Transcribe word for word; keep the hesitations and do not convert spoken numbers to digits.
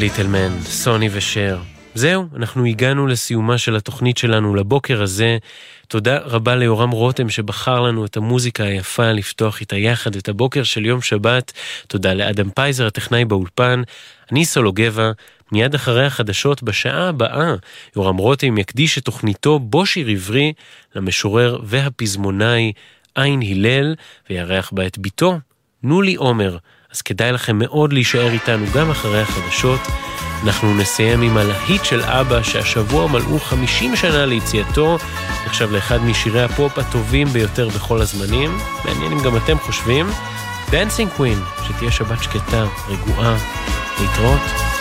ליטלמן, סוני ושר. זהו, אנחנו הגענו לסיומה של התוכנית שלנו לבוקר הזה. תודה רבה ליורם רותם שבחר לנו את המוזיקה היפה לפתוח איתה יחד את הבוקר של יום שבת. תודה לאדם פייזר, הטכנאי באולפן. אני סולו גבע, מיד אחרי החדשות בשעה הבאה, יורם רותם יקדיש את תוכניתו בו שיר עברי למשורר והפזמונאי עין הלל, וירח בה את ביתו, נולי עומר. אז כדאי לכם מאוד להישאר איתנו גם אחרי החדשות. אנחנו נסיים עם הלהיט של אבא שהשבוע מלאו חמישים שנה ליציאתו, נחשב לאחד משירי הפופ הטובים ביותר בכל הזמנים. מעניין אם גם אתם חושבים. Dancing Queen, שתהיה שבת שקטה, רגועה, להתראות.